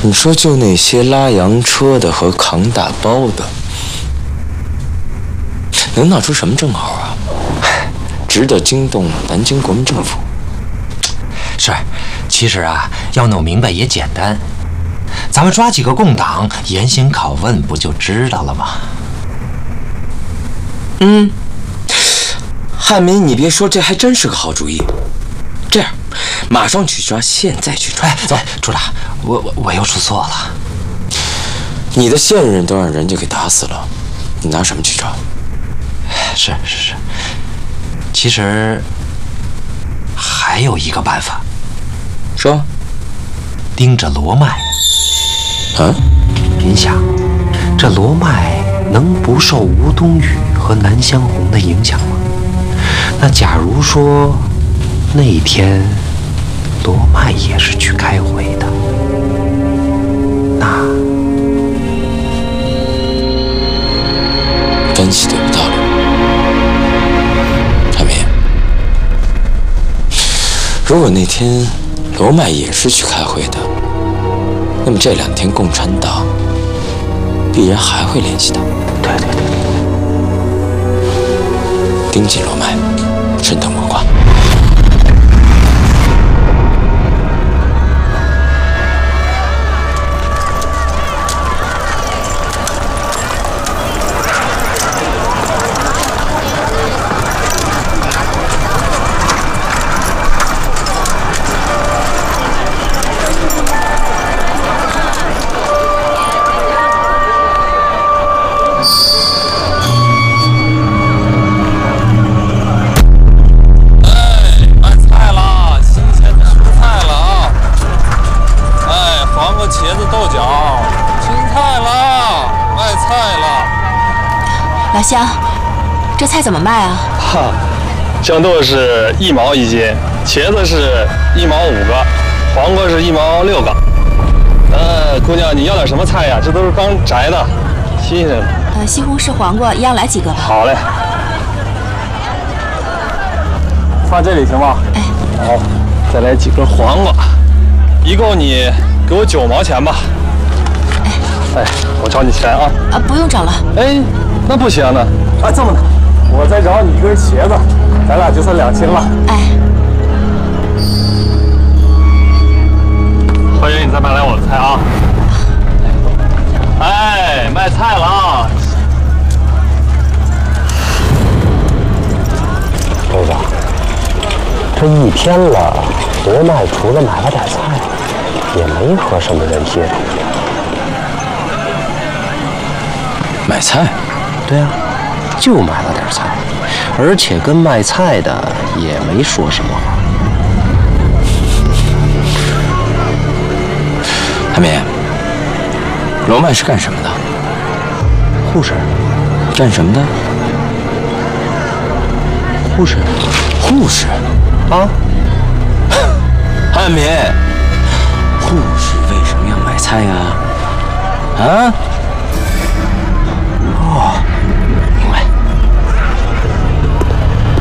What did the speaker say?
你说就那些拉洋车的和扛大包的，能闹出什么正好啊？值得惊动南京国民政府？ 是，其实啊，要弄明白也简单，咱们抓几个共党严刑拷问，不就知道了吗？ 汉民，你别说，这还真是个好主意。这样，马上去抓，现在去抓。 走，处长，我又出错了。 你的现任都让人家给打死了，你拿什么去抓？ 是，其实还有一个办法。 说， 盯着罗麦。您想，这罗麦能不受吴东宇和南湘红的影响吗？那假如说那一天罗麦也是去开会的，那分析的有道理。汉民，如果那天罗麦也是去开会的，那么这2天共产党必然还会联系他。 对， 盯紧罗麦，深等摸瓜。 老乡，这菜怎么卖啊？ 豇豆是1毛1斤，茄子是1毛5个，黄瓜是1毛6个。姑娘，你要点什么菜呀？这都是刚摘的，新鲜的。 西红柿、黄瓜一样来几个吧。 好嘞，放这里行吗？ 哎， 好，再来几根黄瓜，一共你给我9毛钱吧。哎，我找你钱啊。 不用找了。 哎，那不行呢。这么的，我再找你一根茄子，咱俩就算2清了。 哎， 欢迎你再买来我的菜啊！哎，卖菜了啊！ 队长，这一天了，罗麦除了买了点菜，也没喝什么人血。 买菜？ 对啊，就买了点菜，而且跟卖菜的也没说什么话。 汉民，罗麦是干什么的？ 护士。 干什么的？ 护士。 护士？ 啊？ 汉民，护士为什么要买菜呀？啊？